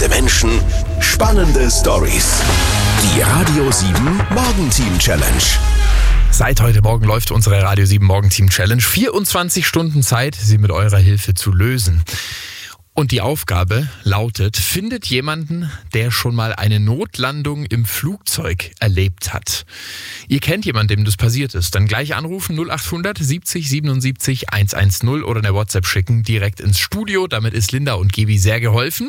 Spannende Menschen, spannende Storys. Die Radio 7 Morgenteam Challenge. Seit heute Morgen läuft unsere Radio 7 Morgenteam Challenge. 24 Stunden Zeit, sie mit eurer Hilfe zu lösen. Und die Aufgabe lautet, findet jemanden, der schon mal eine Notlandung im Flugzeug erlebt hat. Ihr kennt jemanden, dem das passiert ist. Dann gleich anrufen 0800 70 77 110 oder eine WhatsApp schicken direkt ins Studio. Damit ist Linda und Gebi sehr geholfen.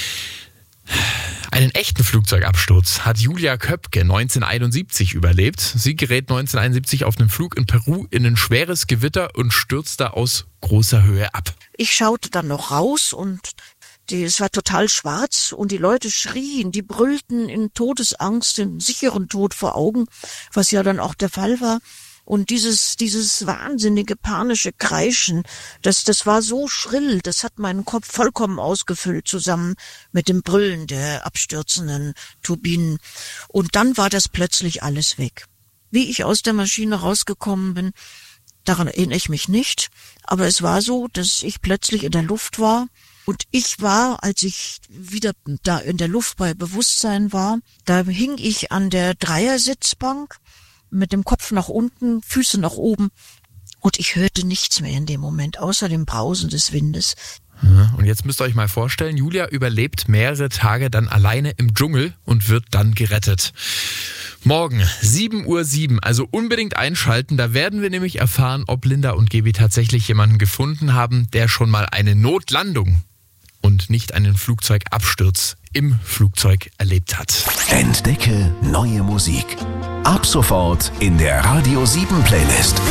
Einen echten Flugzeugabsturz hat Julia Köpke 1971 überlebt. Sie gerät 1971 auf einem Flug in Peru in ein schweres Gewitter und stürzt da aus großer Höhe ab. Ich schaute dann noch raus und es war total schwarz und die Leute schrien, die brüllten in Todesangst, den sicheren Tod vor Augen, was ja dann auch der Fall war. Und dieses wahnsinnige panische Kreischen, das war so schrill, das hat meinen Kopf vollkommen ausgefüllt, zusammen mit dem Brüllen der abstürzenden Turbinen. Und dann war das plötzlich alles weg. Wie ich aus der Maschine rausgekommen bin, daran erinnere ich mich nicht, aber es war so, dass ich plötzlich in der Luft war. Und ich war, als ich wieder da in der Luft bei Bewusstsein war, da hing ich an der Dreiersitzbank, mit dem Kopf nach unten, Füße nach oben. Und ich hörte nichts mehr in dem Moment, außer dem Brausen des Windes. Und jetzt müsst ihr euch mal vorstellen, Julia überlebt mehrere Tage dann alleine im Dschungel und wird dann gerettet. Morgen 7:07 Uhr, also unbedingt einschalten. Da werden wir nämlich erfahren, ob Linda und Gebi tatsächlich jemanden gefunden haben, der schon mal eine Notlandung und nicht einen Flugzeugabsturz im Flugzeug erlebt hat. Entdecke neue Musik. Ab sofort in der Radio 7 Playlist.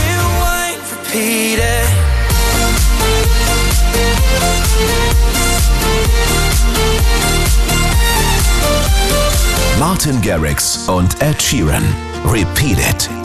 Martin Garrix und Ed Sheeran. Repeat It.